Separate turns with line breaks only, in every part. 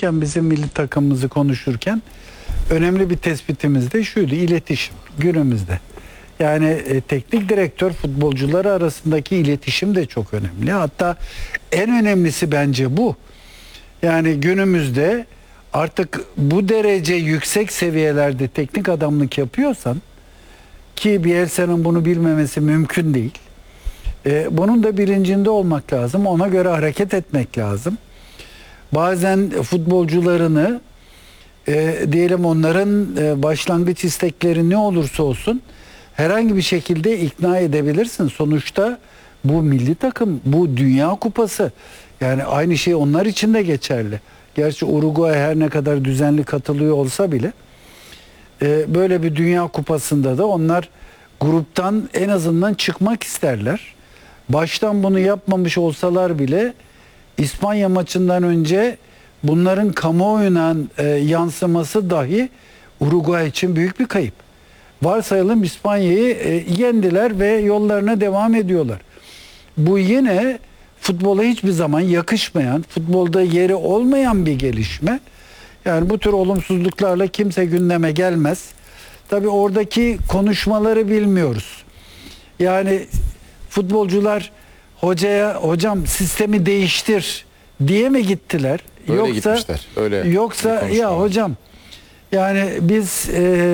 konuşurken, bizim milli takımımızı konuşurken önemli bir tespitimiz de şuydu: iletişim günümüzde. Yani teknik direktör futbolcuları arasındaki iletişim de çok önemli. Hatta en önemlisi bence bu. Yani günümüzde artık bu derece yüksek seviyelerde teknik adamlık yapıyorsan, ki Bielsa'nın bunu bilmemesi mümkün değil. Bunun da bilincinde olmak lazım. Ona göre hareket etmek lazım. Bazen futbolcularını diyelim onların başlangıç istekleri ne olursa olsun herhangi bir şekilde ikna edebilirsin. Sonuçta bu milli takım, bu Dünya Kupası. Yani aynı şey onlar için de geçerli. Gerçi Uruguay her ne kadar düzenli katılıyor olsa bile böyle bir Dünya Kupası'nda da onlar gruptan en azından çıkmak isterler. Baştan bunu yapmamış olsalar bile İspanya maçından önce bunların kamuoyuna yansıması dahi Uruguay için büyük bir kayıp. Varsayalım İspanya'yı yendiler ve yollarına devam ediyorlar. Bu yine futbola hiçbir zaman yakışmayan, futbolda yeri olmayan bir gelişme. Yani bu tür olumsuzluklarla kimse gündeme gelmez. Tabii oradaki konuşmaları bilmiyoruz. Yani futbolcular hocaya, hocam sistemi değiştir diye mi gittiler?
Öyle gitmişler.
Yoksa ya hocam, yani biz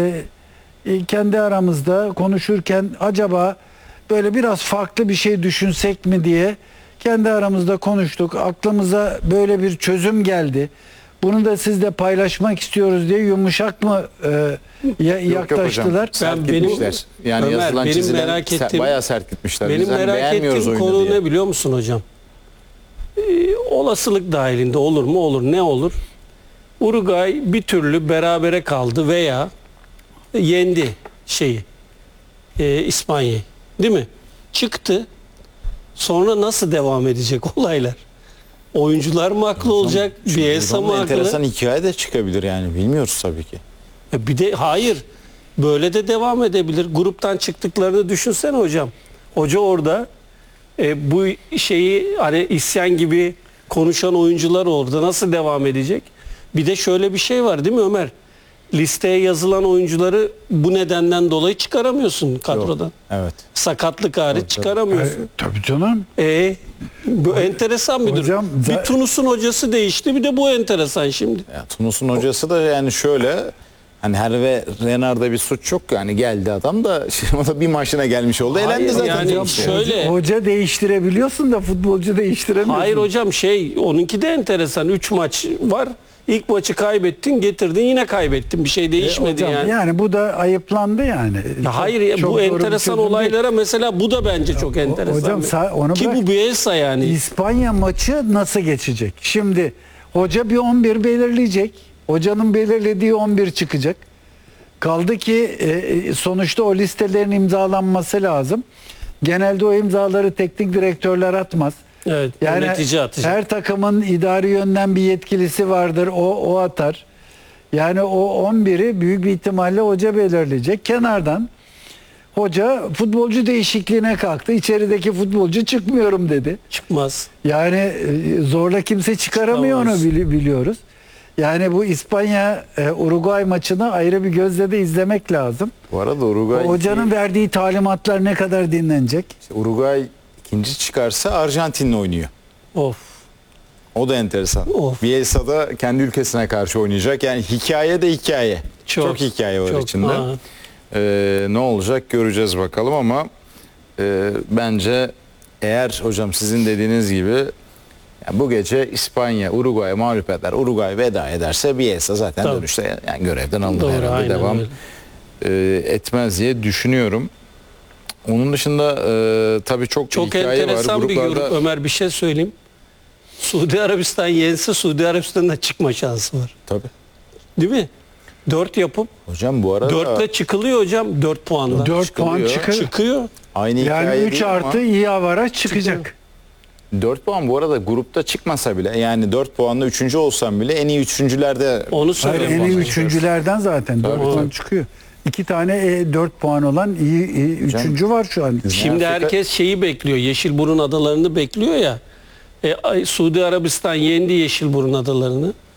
kendi aramızda konuşurken acaba böyle biraz farklı bir şey düşünsek mi diye kendi aramızda konuştuk. Aklımıza böyle bir çözüm geldi. Bunu da sizle paylaşmak istiyoruz diye yumuşak mı yaklaştılar?
Sert gitmişler. Yani
Ömer,
yazılan
benim
çizilen
merak ettiğim,
bayağı sert gitmişler.
Benim merak ettiğim konu ne biliyor musun hocam? Olasılık dahilinde olur mu? Olur. Ne olur? Uruguay bir türlü berabere kaldı veya yendi İspanya'yı. Değil mi? Çıktı. Sonra nasıl devam edecek olaylar? Oyuncular mı haklı olacak? Bielsa mı haklı?
Enteresan hikaye de çıkabilir yani. Bilmiyoruz tabii ki.
Bir de hayır. Böyle de devam edebilir. Gruptan çıktıklarını düşünsene hocam. Hoca orada bu şeyi hani isyan gibi konuşan oyuncular orada nasıl devam edecek? Bir de şöyle bir şey var değil mi Ömer? Listeye yazılan oyuncuları bu nedenden dolayı çıkaramıyorsun kadrodan.
Yok, evet.
Sakatlık hariç çıkaramıyorsun.
Tabii canım.
Bu enteresan bir
Hocam,
durum. Bir Tunus'un hocası değişti, bir de bu enteresan şimdi.
Ya, Tunus'un hocası da yani şöyle, hani Hervé Renard'da bir suç yok, yani geldi adam da o da bir maçına gelmiş oldu.
Hayır,
Elendi zaten.
yani şöyle.
Hoca değiştirebiliyorsun da futbolcu değiştiremiyorsun.
Hayır hocam, onunki de enteresan. 3 maç var. İlk maçı kaybettin, getirdin, yine kaybettin. Bir şey değişmedi
hocam,
yani.
Yani bu da ayıplandı yani.
Hayır,
Çok
bu
doğru bir
enteresan
çözüm
olaylara
değil.
mesela bu da bence çok enteresan.
Hocam onu
ki
bırak.
bu Bielsa yani.
İspanya maçı nasıl geçecek? Şimdi hoca bir 11 belirleyecek. Hocanın belirlediği 11 çıkacak. Kaldı ki sonuçta o listelerin imzalanması lazım. Genelde o imzaları teknik direktörler atmaz.
Evet,
Yani
yönetici atacak.
her takımın idari yönden bir yetkilisi vardır. O atar. Yani o 11'i büyük bir ihtimalle hoca belirleyecek. Kenardan hoca futbolcu değişikliğine kalktı. İçerideki futbolcu çıkmıyorum dedi.
Çıkmaz.
Yani zorla kimse çıkaramıyor, onu biliyoruz. Yani bu İspanya Uruguay maçını ayrı bir gözle de izlemek lazım.
Bu arada Uruguay
Hocanın verdiği talimatlar ne kadar dinlenecek?
Uruguay ikinci çıkarsa Arjantin'le oynuyor.
Of.
O da enteresan.
Of.
Bielsa da kendi ülkesine karşı oynayacak. Yani hikaye de hikaye. Çok hikaye var içinde. Ne olacak göreceğiz bakalım ama bence eğer hocam sizin dediğiniz gibi yani bu gece İspanya Uruguay'a mağlup eder, Uruguay veda ederse Bielsa zaten dönüşte yani görevden alınır, herhalde devam etmez diye düşünüyorum. Onun dışında tabii çok hikaye var.
Enteresan bir yorum. Ömer, bir şey söyleyeyim. Suudi Arabistan yense Suudi Arabistan'da çıkma şansı var.
Tabii.
Değil mi? 4 yapıp
hocam bu arada
4'le çıkılıyor hocam, 4 puanla.
4 puan
çıkıyor.
Aynı
yani
hikaye
3 artı iyi avara çıkacak.
4 puan bu arada grupta çıkmasa bile, yani 4 puanla 3. olsam bile en iyi 3.'lerde.
Onu söyleyeyim.
En iyi 3.'lerden zaten 4 puan çıkıyor. 2 tane 4 puan olan iyi 3. var şu an.
Şimdi herkes şeyi bekliyor. Yeşilburun adalarını bekliyor ya. Suudi Arabistan yendi Yeşilburun adalarını.